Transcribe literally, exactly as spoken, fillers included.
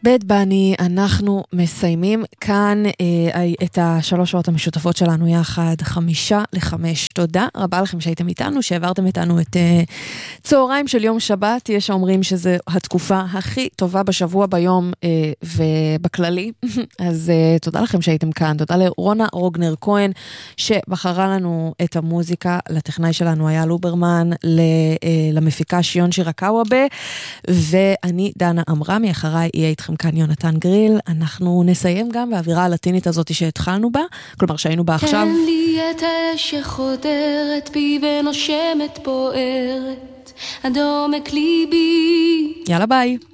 בית בני, אנחנו מסיימים כאן אה, את השלוש שעות המשותפות שלנו יחד, חמישה לחמש. תודה רבה לכם שהייתם איתנו, שהעברתם איתנו את אה, צהריים של יום שבת. יש שאומרים שזה התקופה הכי טובה בשבוע ביום אה, ובכללי. אז אה, תודה לכם שהייתם כאן. תודה לרונה רוגנר כהן שבחרה לנו את המוזיקה. לטכנאי שלנו היה לוברמן, למפיקה שיון שירקאוובה, ואני דנה אמרמי. אחריי יהיה איתכם כאן יונתן גריל. אנחנו נסיים גם באווירה הלטינית הזאת שהתחלנו בה, כלומר שהיינו בה עכשיו. תן לי את האש שחודרת בי ונושמת בוערת עד עומק ליבי. יאללה ביי.